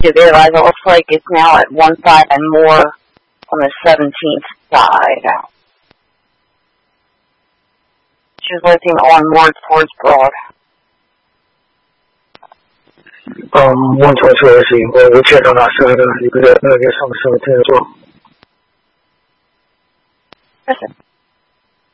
visualize, it looks like it's now at 1.5 and more on the 17th side. She's looking on more towards Broad. 问出来是以后我见到那是一个上升天座。 Listen.